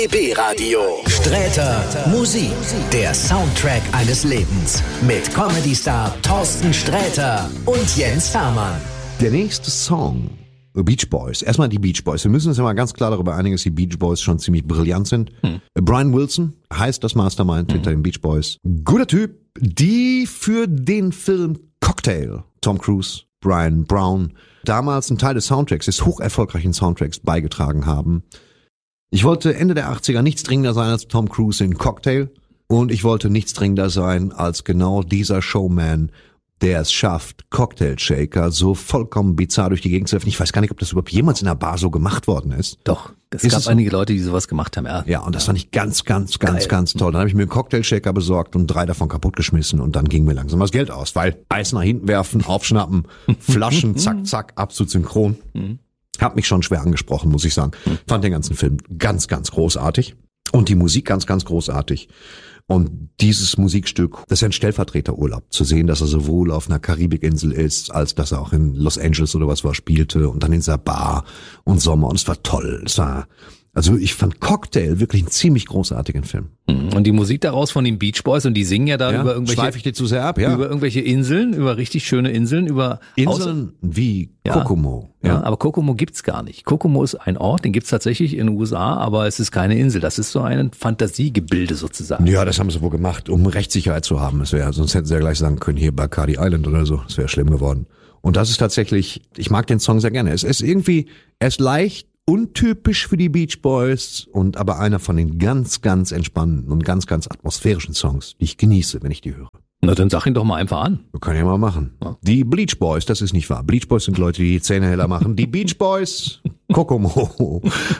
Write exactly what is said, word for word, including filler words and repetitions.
B-Radio. Sträter Musik. Der Soundtrack eines Lebens. Mit Comedy-Star Thorsten Sträter und Jens Hermann. Der nächste Song, Beach Boys. Erstmal die Beach Boys. Wir müssen uns ja mal ganz klar darüber einigen, dass die Beach Boys schon ziemlich brillant sind. Hm. Brian Wilson heißt das Mastermind hm. hinter den Beach Boys. Guter Typ. Die für den Film Cocktail, Tom Cruise, Brian Brown, damals ein Teil des Soundtracks, des hocherfolgreichen Soundtracks beigetragen haben. Ich wollte Ende der achtziger nichts dringender sein als Tom Cruise in Cocktail und ich wollte nichts dringender sein als genau dieser Showman, der es schafft, Cocktail Shaker so vollkommen bizarr durch die Gegend zu werfen. Ich weiß gar nicht, ob das überhaupt jemals in einer Bar so gemacht worden ist. Doch, es ist gab es einige Leute, die sowas gemacht haben. Ja, ja und das fand ich ganz, ganz, ganz, Geil. ganz toll. Dann habe ich mir einen Cocktail Shaker besorgt und drei davon kaputtgeschmissen und dann ging mir langsam das Geld aus, weil Eis nach hinten werfen, aufschnappen, Flaschen, zack, zack, absolut synchron. Hat mich schon schwer angesprochen, muss ich sagen. Fand den ganzen Film ganz, ganz großartig und die Musik ganz, ganz großartig. Und dieses Musikstück, das ist ja ein Stellvertreterurlaub, zu sehen, dass er sowohl auf einer Karibikinsel ist, als dass er auch in Los Angeles oder was war, spielte und dann in dieser Bar und Sommer. Und es war toll. Es war, also ich fand Cocktail wirklich einen ziemlich großartigen Film. Und die Musik daraus von den Beach Boys, und die singen ja da Ja, über irgendwelche, schweife ich dir zu sehr ab, ja. über irgendwelche Inseln, über richtig schöne Inseln, über Inseln wie Ja. Kokomo. Ja, ja, aber Kokomo gibt's gar nicht. Kokomo ist ein Ort, den gibt's tatsächlich in den U S A, aber es ist keine Insel. Das ist so ein Fantasiegebilde sozusagen. Ja, das haben sie wohl gemacht, um Rechtssicherheit zu haben. Das wäre, sonst hätten sie ja gleich sagen können, hier Bacardi Island oder so. Das wäre schlimm geworden. Und das ist tatsächlich, ich mag den Song sehr gerne. Es ist irgendwie, er ist leicht untypisch für die Beach Boys und aber einer von den ganz, ganz entspannten und ganz, ganz atmosphärischen Songs, die ich genieße, wenn ich die höre. Na, dann sag ihn doch mal einfach an. Wir können ja mal machen. Ja. Die Bleach Boys, das ist nicht wahr. Bleach Boys sind Leute, die die Zähne heller machen. Die Beach Boys, Kokomo.